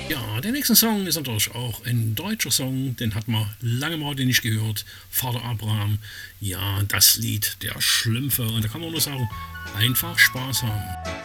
Ja, der nächste Song ist natürlich auch ein deutscher Song, den hat man lange mal nicht gehört. Vater Abraham, ja, das Lied der Schlümpfe. Und da kann man nur sagen, einfach Spaß haben.